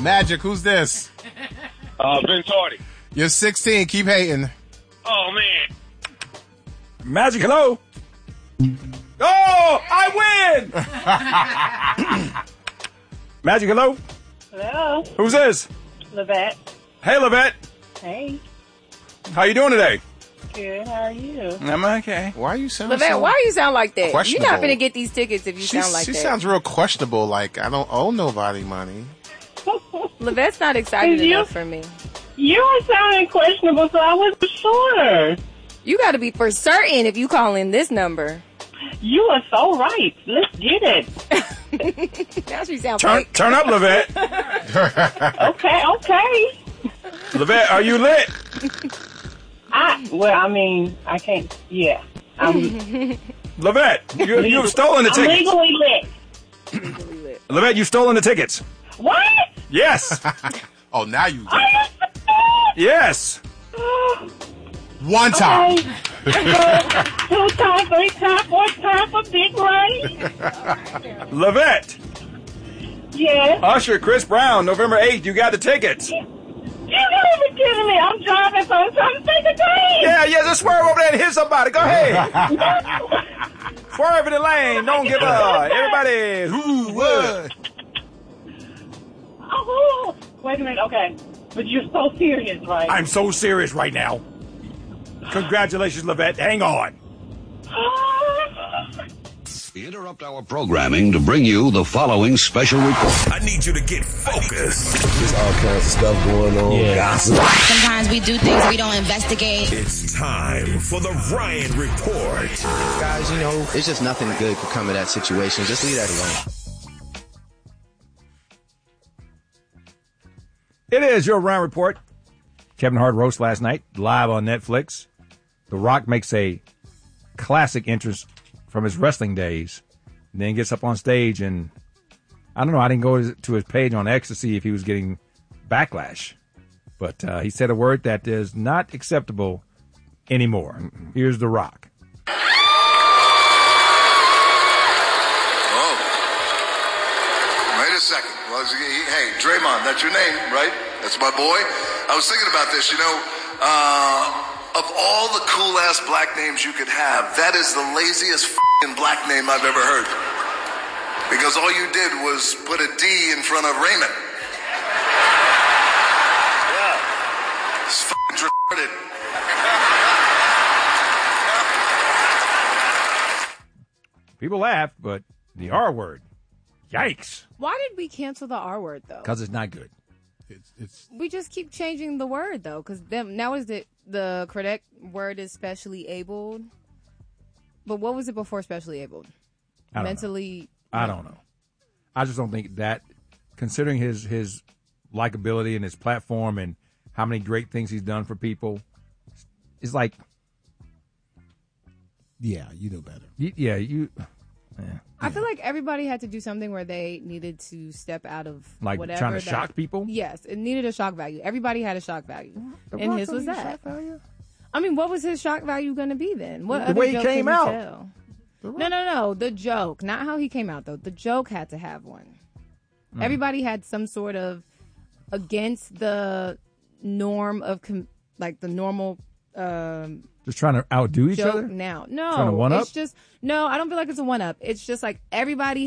Magic, who's this? Vince Hardy. You're 16. Keep hating. Oh, man. Magic, hello. Oh, I win. Magic, hello. Hello. Who's this? Levette. Hey, Levette. Hey. How you doing today? Good. How are you? I'm okay. Why are you sounding Levette, why you sound like that? You're questionable? not gonna get these tickets if you sound like she that. She sounds real questionable, like I don't owe nobody money. Levette's not excited enough for me. You were sounding questionable, so I wasn't sure. You got to be for certain if you call in this number. You are so right. Let's get it. Now she sounds Turn up, Levette. Okay. Levette, are you lit? I can't. Yeah. Levette, you've stolen the tickets. Legally lit. Levette, you've stolen the tickets. What? Yes. Oh, now you get it. Yes. One time. Okay. 2 times, 3 times, 4 times for Big Ray. Levette. Yes. Usher, Chris Brown, November 8th. You got the tickets. You gotta be kidding me. I'm driving, so I'm trying to take a train. Yeah, just swerve over there and hit somebody. Go ahead. Swerve in the lane. Don't give up. Everybody. Who would? Oh, wait a minute. Okay. But you're so serious, right? I'm so serious right now. Congratulations, Levette. Hang on. We interrupt our programming to bring you the following special report. I need you to get focused. There's all kinds of stuff going on. Yeah. Gossip. Sometimes we do things we don't investigate. It's time for the Ryan Report. Guys, it's just nothing good could come of that situation. Just leave that alone. It is your Ryan Report. Kevin Hart roast last night, live on Netflix. The Rock makes a classic entrance from his wrestling days, and then gets up on stage, and I don't know, I didn't go to his page on X to see if he was getting backlash, but he said a word that is not acceptable anymore. Here's The Rock. Oh, wait a second. Hey, Draymond, that's your name, right? That's my boy. I was thinking about this, of all the cool-ass black names you could have, that is the laziest f***ing black name I've ever heard. Because all you did was put a D in front of Raymond. Yeah. It's f***ing retarded. People laughed, but the R word, yikes. Why did we cancel the R word, though? Because it's not good. We just keep changing the word, though, because now is it the correct word is specially abled? But what was it before specially abled? Mentally? I don't know. I just don't think that, considering his likability and his platform and how many great things he's done for people, it's like... Yeah, you know better. Yeah. I feel like everybody had to do something where they needed to step out of like whatever. Trying to shock people? Yes, it needed a shock value. Everybody had a shock value. And his was that. I mean, what was his shock value going to be then? What the way he came out. No. The joke. Not how he came out, though. The joke had to have one. Everybody had some sort of against the norm of, the normal... just trying to outdo each other? Now. Trying to one-up? It's just... No, I don't feel like it's a one-up. It's just like everybody